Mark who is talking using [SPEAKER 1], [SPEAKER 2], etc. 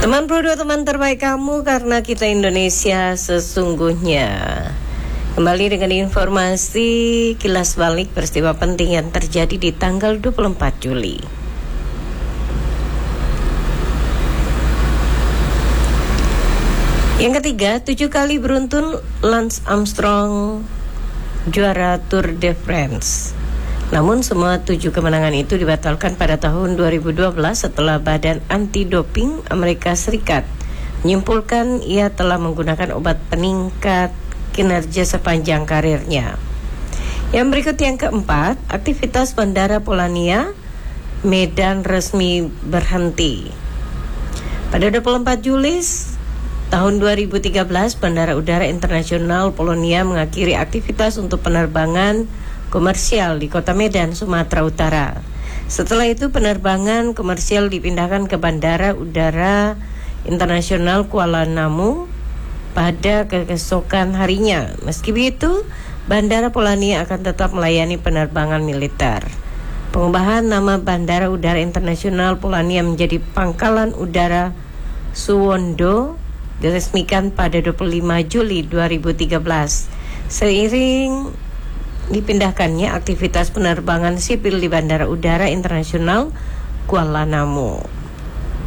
[SPEAKER 1] Teman Pro 2, teman terbaik kamu, karena kita Indonesia sesungguhnya. Kembali dengan informasi kilas balik peristiwa penting yang terjadi di tanggal 24 Juli. Yang ketiga, 7 kali beruntun Lance Armstrong juara Tour de France. Namun semua 7 kemenangan itu dibatalkan pada tahun 2012 setelah Badan Anti-Doping Amerika Serikat menyimpulkan ia telah menggunakan obat peningkat kinerja sepanjang karirnya. Yang berikut yang keempat, aktivitas Bandara Polania Medan resmi berhenti. Pada 24 Juli tahun 2013, Bandara Udara Internasional Polonia mengakhiri aktivitas untuk penerbangan komersial di Kota Medan, Sumatera Utara. Setelah itu penerbangan komersial dipindahkan ke Bandara Udara Internasional Kuala Namu pada keesokan harinya. Meski begitu, Bandara Polania akan tetap melayani penerbangan militer. Pengubahan nama Bandara Udara Internasional Polania menjadi Pangkalan Udara Suwondo diresmikan pada 25 Juli 2013. Seiring dipindahkannya aktivitas penerbangan sipil di Bandara Udara Internasional Kuala Namu.